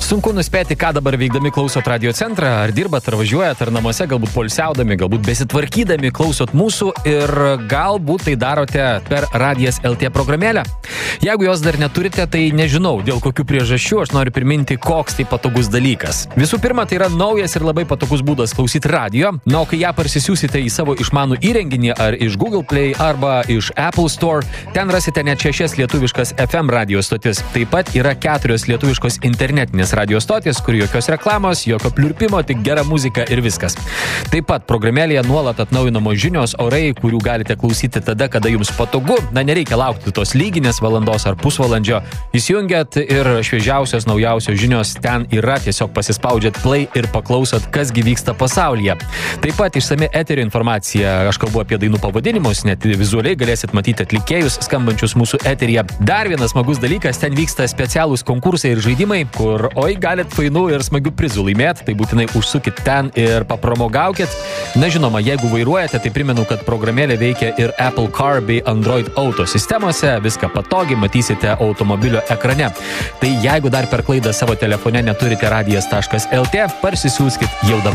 Sunku nuspėti, ką dabar veikdami klausot Radio Centrą, ar dirbat, ar važiuojat, ar namuose, galbūt poilsiaudami, galbūt besitvarkydami klausot mūsų ir galbūt tai darote per Radijas LT programėlę. Jeigu jos dar neturite, tai nežinau, dėl kokių priežasčių aš noriu priminti, koks tai patogus dalykas. Visų pirma, tai yra naujas ir labai patogus būdas klausyti radio, o kai ją parsisiųsite į savo išmanų įrenginį ar iš Google Play arba iš Apple Store, ten rasite net 6 lietuviškas FM radio stotis. Taip pat yra 4 lietuviškos internetinės radio stotis, kur jokios reklamos, jokio pliurpimo, tik gera muzika ir viskas. Taip pat programėlėje nuolat atnaujinamos žinios, orai, kurių galite klausyti tada, kada jums patogu. Nereikia laukti tos lyginės valandos ar pusvalandžio. Įsijungiat ir šviežiausios, naujausios žinios ten yra. Tiesiog pasispaudžiat play ir paklausot, kasgi vyksta pasaulyje. Taip pat išsami eterio informacija. Aš kalbu apie dainų pavadinimus, net vizualiai galėsit matyti atlikėjus skambančius mūsų eteryje. Dar vienas smagus dalykas, ten vyksta specialūs konkursai ir žaidimai, kur galit fainų ir smagių prizų laimėti, tai būtinai užsukit ten ir papramogaukit. Na žinoma, jeigu vairuojate, tai primenu, kad programėlė veikia ir Apple Car bei Android Auto sistemose, viską patogiai matysite automobilio ekrane. Tai jeigu dar per klaidą savo telefone neturite radijas.lt, parsisiųskit jau dabar.